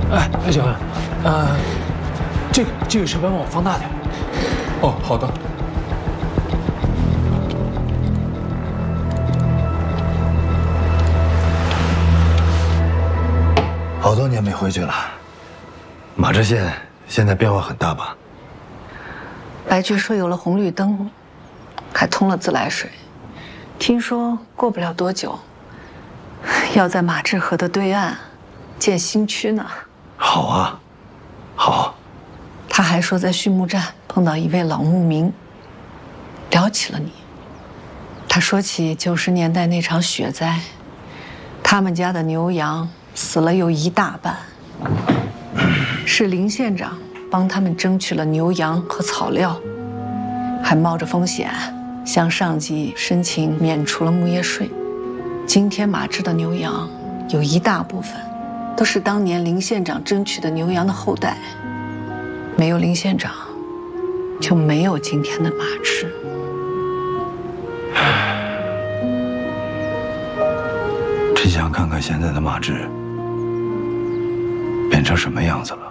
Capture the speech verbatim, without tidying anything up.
哎，哎，小文，呃，这个这个稍微帮我放大点。 哦，好的。 好多年没回去了，马志县现在变化很大吧？ 白局说有了红绿灯，还通了自来水，听说过不了多久，要在马志河的对岸建新区呢。 好啊，好。 他还说在畜牧站碰到一位老牧民，聊起了你。他说起九十年代那场雪灾，他们家的牛羊死了有一大半，是林县长帮他们争取了牛羊和草料，还冒着风险向上级申请免除了牧业税。今天马志的牛羊有一大部分都是当年林县长争取的牛羊的后代，没有林县长，就没有今天的马志。 真想看看现在的马志变成什么样子了。